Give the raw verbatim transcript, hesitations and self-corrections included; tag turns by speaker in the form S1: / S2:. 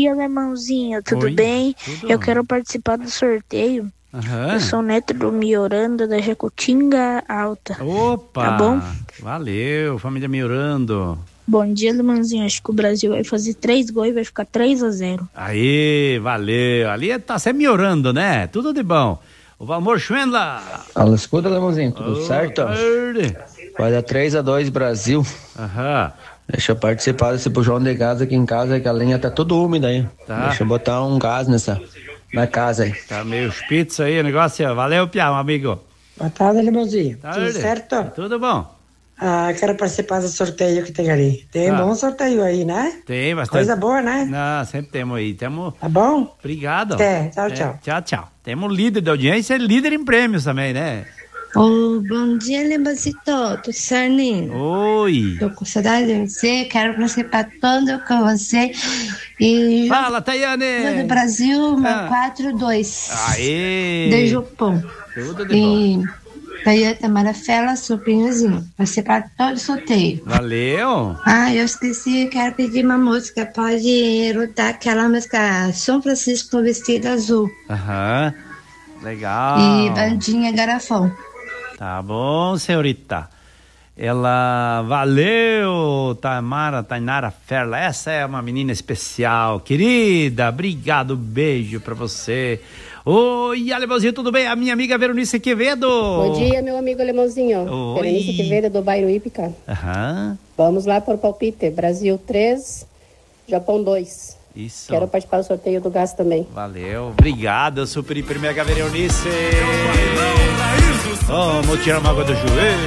S1: dia, alemãozinho, tudo
S2: Oi,
S1: bem?
S2: tudo.
S1: Eu quero participar do sorteio.
S2: Aham.
S1: Eu sou neto do Miorando da Jacutinga Alta.
S2: Opa!
S1: Tá bom?
S2: Valeu, família Miorando.
S1: Bom dia, alemãozinho. Acho que o Brasil vai fazer três gols e vai ficar três a zero.
S2: Aí, valeu. Ali tá sempre Miorando, né? Tudo de bom. O Valmor Schwendler.
S3: Fala, escuta, alemãozinho, tudo
S2: Oh,
S3: certo?
S2: verde.
S3: Vai dar três a dois Brasil.
S2: Aham.
S3: Deixa eu participar desse bujão de gás aqui em casa, que a linha tá tudo úmida aí.
S2: Tá.
S3: Deixa eu botar um gás nessa, na casa aí.
S2: Tá meio spitz aí o negócio. Valeu, Piau, amigo.
S4: Boa tarde, alemãozinho.
S2: Tá,
S4: Tudo
S2: verde?
S4: certo?
S2: Tudo bom.
S4: Ah, quero participar do sorteio que tem ali. Tem
S2: Ah.
S4: bom sorteio aí, né?
S2: Tem bastante.
S4: Coisa boa, né?
S2: Não, sempre temos aí. Temos.
S4: Tá bom?
S2: Obrigado.
S4: Até. Tchau,
S2: É,
S4: tchau.
S2: Tchau, tchau. Temos líder da audiência e líder em prêmios também, né?
S5: Oh, bom dia, Alemãozito. Tudo certinho?
S2: Oi.
S5: Tô com saudade de você, quero participar todo com você. E
S2: Fala,
S5: do
S2: Tayane.
S5: Brasil,
S2: Ah.
S5: quatro dois.
S2: Aê.
S5: De Jupão.
S2: Tudo de bom.
S5: E Tayane Tamarafela, sobrinhozinho. Participar todo o sorteio.
S2: Valeu.
S5: Ah, eu esqueci, quero pedir uma música. Pode lutar aquela música São Francisco com vestido azul.
S2: Aham. Legal.
S5: E Bandinha Garafão.
S2: Tá bom, senhorita. Ela, valeu, Tamara, Tainara Ferla. Essa é uma menina especial, querida. Obrigado, beijo pra você. Oi, alemãozinho, tudo bem? A minha amiga Veronice Quevedo.
S6: Bom dia, meu amigo alemãozinho.
S2: Oi.
S6: Berenice Quevedo, do bairro Ípica.
S2: Aham,
S6: Vamos lá para o palpite. Brasil três, Japão dois.
S2: isso.
S6: Quero participar do sorteio do gás também.
S2: Valeu, obrigado, eu super hiper mega Veronice. Vamos tirar uma água do joelho.